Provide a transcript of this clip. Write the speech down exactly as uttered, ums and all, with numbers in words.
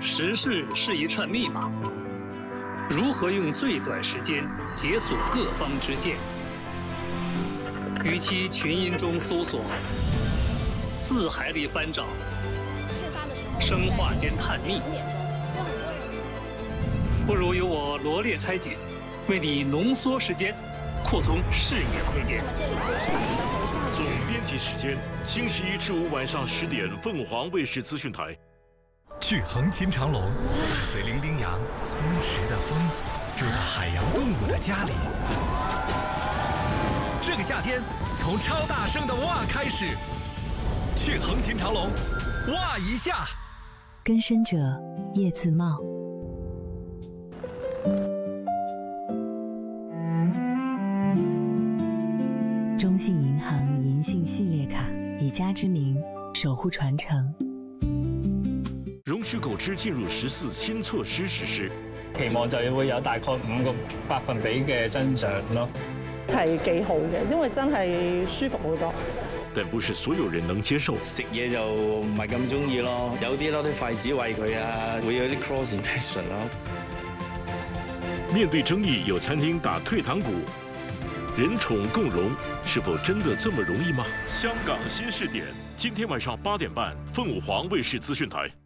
时事是一串密码，如何用最短时间解锁各方之见？与其群音中搜索，字海里翻找， 事发的时候， 生化间探秘，不如由我罗列拆解，为你浓缩时间，扩通视野空间。 那么这里就是总编辑时间，星期一至五晚上十点，凤凰卫视资讯台。 去横琴长隆，伴随伶仃羊、松弛的风，住到海洋动物的家里。这个夏天，从超大声的哇开始，去横琴长隆，哇一下。 更深者叶自茂。中信银行银杏系列卡，以家之名守護傳承。 容許購置進入十四新措施實施， 期望就會有大概五個百分比嘅增長咯。 係幾好嘅，因為真係舒服好多。 但不是所有人能接受。 食嘢就唔係咁中意咯，有啲攞啲筷子餵佢啊，會有啲 cross infection 咯。 面對爭議，有餐廳打退堂鼓，人寵共融，是否真的這麼容易嗎？香港新視點，今天晚上八點半，鳳凰衛視資訊台。